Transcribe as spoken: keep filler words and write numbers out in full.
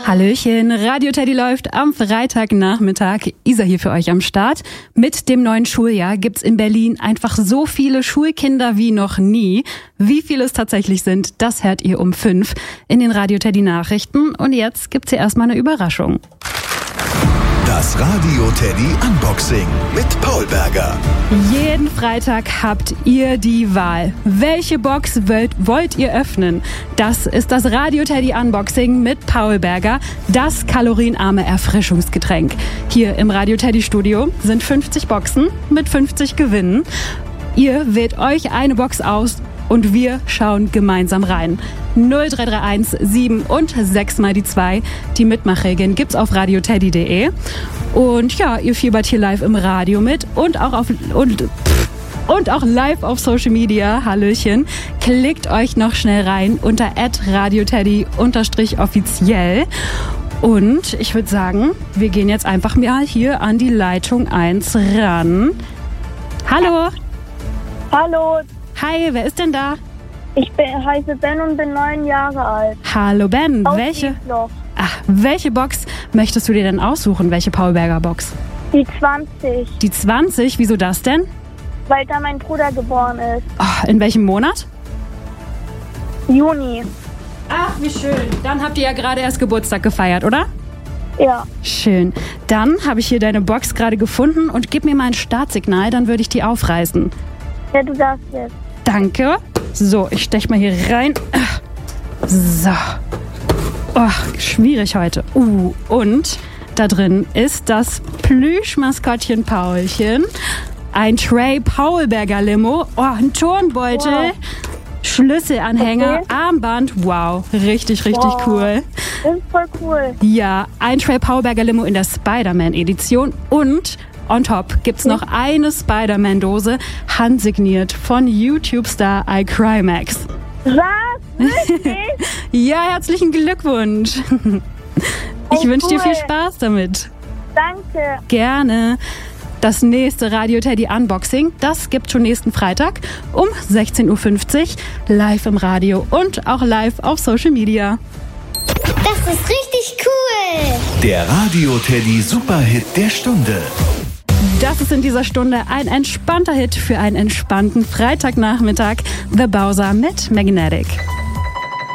Hallöchen, Radio Teddy läuft am Freitagnachmittag. Isa hier für euch am Start. Mit dem neuen Schuljahr gibt's in Berlin einfach so viele Schulkinder wie noch nie. Wie viele es tatsächlich sind, das hört ihr um fünf in den Radio Teddy Nachrichten. Und jetzt gibt's hier erstmal eine Überraschung. Das Radio Teddy Unboxing mit Paul Berger. Jeden Freitag habt ihr die Wahl. Welche Box wollt, wollt ihr öffnen? Das ist das Radio Teddy Unboxing mit Paul Berger, das kalorienarme Erfrischungsgetränk. Hier im Radio Teddy Studio sind fünfzig Boxen mit fünfzig Gewinnen. Ihr wählt euch eine Box aus und wir schauen gemeinsam rein. null drei drei eins sieben und sechs mal die zwei. Die Mitmachregeln gibt's auf radio teddy punkt de. Und ja, ihr fiebert hier live im Radio mit und auch auf und, und auch live auf Social Media. Hallöchen. Klickt euch noch schnell rein unter at radioteddy unterstrich offiziell. Und ich würde sagen, wir gehen jetzt einfach mal hier an die Leitung eins ran. Hallo. Hallo. Hi, wer ist denn da? Ich bin, heiße Ben und bin neun Jahre alt. Hallo Ben, Aus welche, Wiesloch. ach, welche Box möchtest du dir denn aussuchen? Welche Paul Berger Box? Die zwanzig, Die zwanzig, wieso das denn? weil da mein Bruder geboren ist. Oh, in welchem Monat? Juni. Ach, wie schön. Dann habt ihr ja gerade erst Geburtstag gefeiert, oder? Ja. Schön. Dann habe ich hier deine Box gerade gefunden und gib mir mal ein Startsignal, dann würde ich die aufreißen. Ja, du darfst jetzt. Danke. So, ich stech mal hier rein. So. Oh, schwierig heute. Uh, und da drin ist das Plüschmaskottchen Paulchen, ein Tray Paul Berger Limo, oh, ein Turnbeutel, Wow. Schlüsselanhänger, Okay. Armband. Wow, richtig, richtig Wow. cool. Das ist voll cool. Ja, ein Tray Paul Berger Limo in der Spider-Man-Edition und on top gibt's noch eine Spider-Man-Dose, handsigniert von YouTube-Star iCrymax. Was? Wirklich? Ja, herzlichen Glückwunsch. Ich Oh, wünsche dir viel cool. Spaß damit. Danke. Gerne. Das nächste Radio Teddy Unboxing, das gibt's schon nächsten Freitag um sechzehn Uhr fünfzig live im Radio und auch live auf Social Media. Das ist richtig cool. Der Radio Teddy Superhit der Stunde. Das ist in dieser Stunde ein entspannter Hit für einen entspannten Freitagnachmittag. The Bowser mit Magnetic.